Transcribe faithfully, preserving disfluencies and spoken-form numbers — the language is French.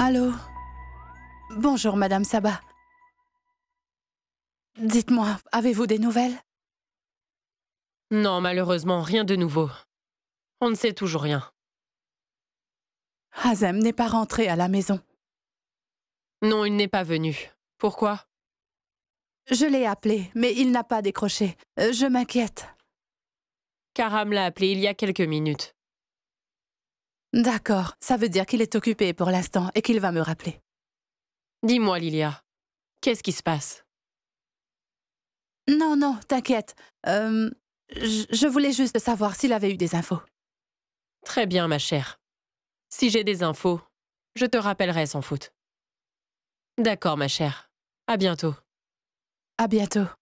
Allô? Bonjour, Madame Sabah. Dites-moi, avez-vous des nouvelles? Non, malheureusement, rien de nouveau. On ne sait toujours rien. Hazem n'est pas rentré à la maison. Non, il n'est pas venu. Pourquoi? Je l'ai appelé, mais il n'a pas décroché. Euh, Je m'inquiète. Karam l'a appelé il y a quelques minutes. D'accord, ça veut dire qu'il est occupé pour l'instant et qu'il va me rappeler. Dis-moi, Lilia, qu'est-ce qui se passe? Non, non, t'inquiète. Euh, je je voulais juste savoir s'il avait eu des infos. Très bien, ma chère. Si j'ai des infos, je te rappellerai sans faute. D'accord, ma chère. À bientôt. À bientôt.